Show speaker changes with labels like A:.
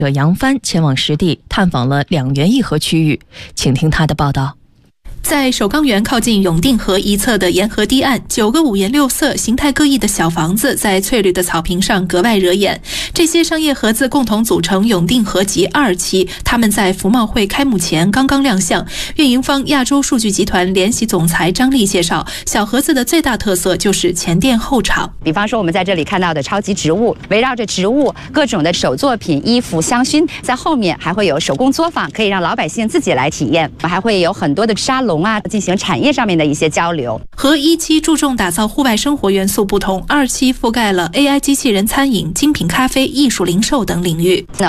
A: 杨帆前往实地探访了2园一河区域，请听他的报道。
B: 在首钢园靠近永定河一侧的沿河堤岸，9个五颜六色、形态各异的小房子在翠绿的草坪上格外惹眼。这些商业盒子共同组成永定河集2期，他们在服贸会开幕前刚刚亮相。运营方亚洲数据集团联席总裁张丽介绍，小盒子的最大特色就是前店后厂。
C: 比方说我们在这里看到的超级植物，围绕着植物各种的手作品、衣服、香薰，在后面还会有手工作坊，可以让老百姓自己来体验。还会有很多的沙龙进行产业上面的一些交流。
B: 和1期注重打造户外生活元素不同，2期覆盖了 AI 机器人餐饮、精品咖啡、艺术零售等领域。